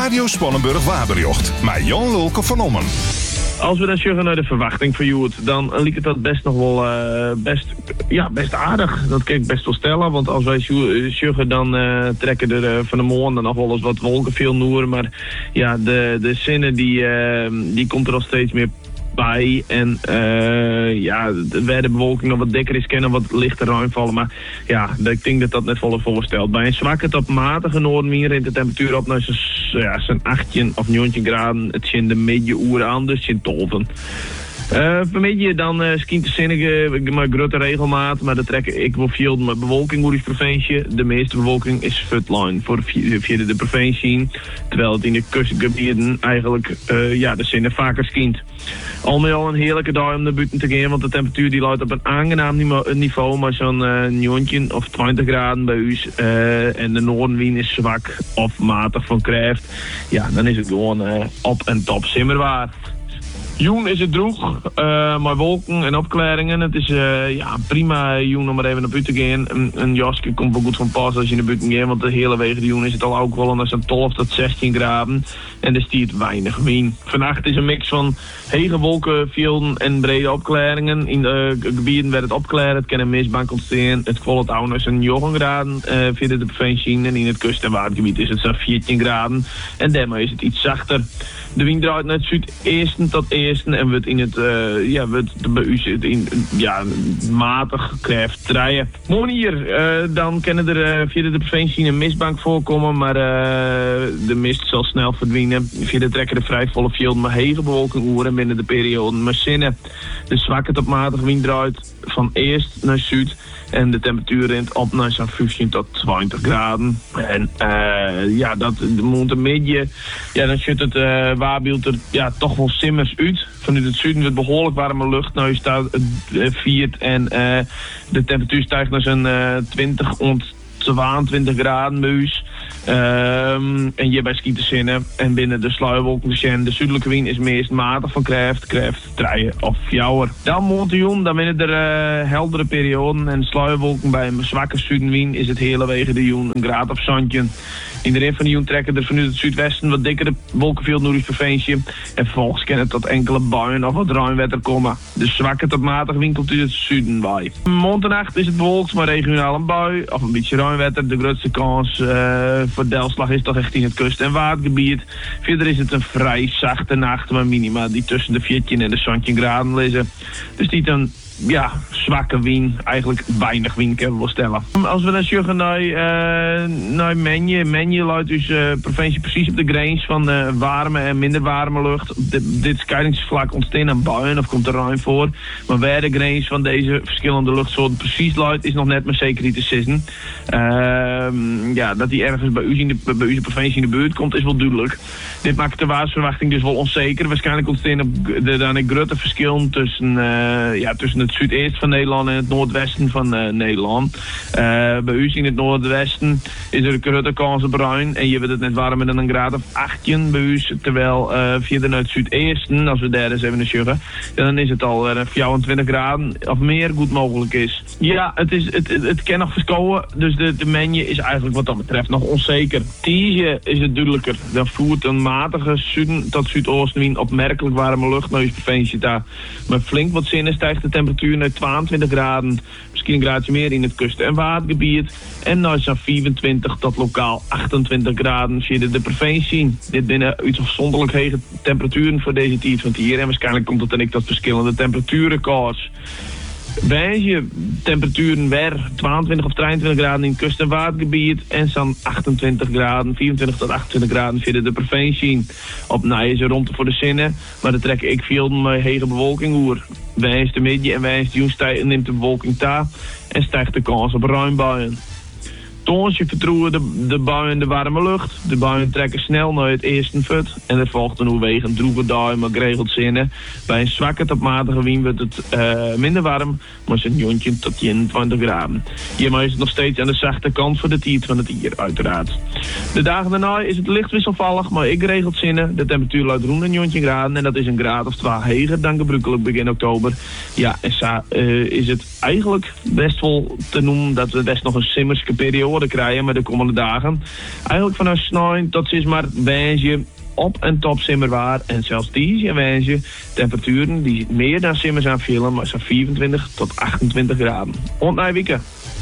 Radio Spannenburg Waarberjocht. Maar Jan Lulke van Ommen. Als we dan zeggen naar de verwachting van Joert, dan liep het dat best nog wel best aardig. Dat kan ik best wel stellen, want als wij zeggen dan trekken er van de morgen dan nog wel eens wat wolken veel noer. Maar ja, de zinnen die komt er al steeds meer bij. En waar de bewolking nog wat dikker is, kan er wat lichter ruim vallen. Maar ja, ik denk dat dat net volle voorstelt. Bij een zwakke tot matige noordenwind rint de temperatuur op naar zo'n 18 of 19 graden. Het is in de middenuur aan, dus in tolven. Vanmiddag dan skient de zinnige maar grote regelmaat, maar dat trek ik wel veel met bewolking door de provincie. De meeste bewolking is futline voor via de provincie, terwijl het in de kustgebieden eigenlijk de zinnen vaker skient. Al met al een heerlijke dag om naar buiten te gaan, want de temperatuur die luidt op een aangenaam niveau, maar zo'n 19 of 20 graden bij u. En de noordenwind is zwak of matig van kracht. Ja, dan is het gewoon op en top simmerwaard. Joen is het droeg, maar wolken en opklaringen. Het is prima Joen om maar even naar buiten te gaan. Een jasje komt wel goed van pas als je naar buiten gaat, want de hele wegen Joen is het al ook wel naar zo'n 12 tot 16 graden. En er stiert weinig wind. Vannacht is een mix van hege wolkenvelden en brede opklaringen. In de gebieden waar het opklaren, het kan een mistbank ontstaan. Het kwalt ook naar zo'n 9 graden via de provincie. En in het kust- en waardgebied is het zo'n 14 graden. En daarmee is het iets zachter. De wind draait naar het zuidesten tot eersten en wordt in het bij u matig krijgt draaien. Morgen hier, dan kunnen er via de provincie een mistbank voorkomen, maar de mist zal snel verdwijnen. Via de trekken de vrij volle velden, maar hege bewolking oeren binnen de periode. Maar zinnen, de zwakke tot matige wind draait van eerst naar zuid. En de temperatuur rent op naar zo'n 15 tot 20 graden. En dat moet een beetje. Ja, dan zit het waarbeeld er toch wel simmers uit. Vanuit het zuiden wordt behoorlijk warme lucht. Nou, je staat 4 en de temperatuur stijgt naar zo'n 20 tot 22 graden bij u. En hierbij schiet de zinnen. En binnen de sluierwolken de zuidelijke wind is meest matig van kracht, draaien of fjouwer. Dan montejoen, dan binnen de heldere perioden en sluierwolken bij een zwakke zuidenwind is het hele wegen de joen een graad of zandje. In de rit van de joen trekken er vanuit het zuidwesten wat dikkere wolkenvelden door de provincie. En vervolgens kan het tot enkele buien of wat ruimwetter komen. De zwakke tot matige wind komt uit het zuiden bij. Morgennacht is het bewolkt, maar regionaal een bui of een beetje ruimwetter. De grootste kans voor delslag is toch echt in het kust- en waardgebied. Verder is het een vrij zachte nacht, maar minima die tussen de 14 en de 17 graden liggen. Dus niet een zwakke wind, eigenlijk weinig wind kunnen we stellen. Als we dan zeggen naar Menje luidt dus provincie precies op de grens van warme en minder warme lucht. Dit scheidingsvlak ontstaan aan buien of komt er ruim voor. Maar waar de grens van deze verschillende luchtsoorten precies luidt is nog net maar zeker niet te sissen. Dat die ergens bij u de provincie in de buurt komt is wel duidelijk. Dit maakt de waarsverwachting dus wel onzeker. Waarschijnlijk ontstaan er dan een grote verschil tussen het zuidoosten van Nederland en het noordwesten van Nederland. Bij u in het noordwesten is er een grote kans op bruin en je wordt het net warmer dan een graad of 18 bij u. Terwijl via het zuidoosten, als we daar eens even naar zeggen, dan is het al 24 graden of meer goed mogelijk is. Ja, het kan nog verscholen, dus de menje is eigenlijk wat dat betreft nog onzeker. Tiege is het duidelijker. Dan voert een matige zuiden tot zuidoostenwind opmerkelijk warme lucht naar je provincie daar. Maar flink wat zinnen stijgt de temperatuur naar 22 graden, misschien een graadje meer in het kust- en waardgebied. En naar zo'n 24 tot lokaal 28 graden via de provincie. Dit binnen uitzonderlijk hege temperaturen voor deze tijd van het hier. En waarschijnlijk komt het dan ook tot verschillende temperaturenrecords. Bij je temperaturen weer 22 of 23 graden in het kust- en waardgebied en zo'n 28 graden, 24 tot 28 graden via de provincie. Op is er rond voor de zinnen, maar dan trek ik veel met hege bewolking oer. Wij is de midden en wij is de joen neemt de bewolking ta en stijgt de kans op ruimbuien. Toonsje vertrouwen de buien in de warme lucht. De buien trekken snel naar het eerste fut. En er volgt een oerwegend droeve dag maar geregeld zinnen. Bij een zwakke tot matige wind wordt het minder warm, maar zo'n jontje tot 21 graden. Hiermee is het nog steeds aan de zachte kant voor de tijd van het hier, uiteraard. De dagen daarna is het licht wisselvallig, maar ik geregeld zinnen. De temperatuur luidt rond een jontje graden en dat is een graad of 2 heger dan gebruikelijk begin oktober. Ja, en is het eigenlijk best wel te noemen dat we best nog een simmerske periode noorden krijgen met de komende dagen. Eigenlijk vanaf 9 tot 6 maart wens op en top simmerwaar. En zelfs die wens je temperaturen die meer dan simmers aanvielen, maar zo'n 24 tot 28 graden. Ontnij weekend.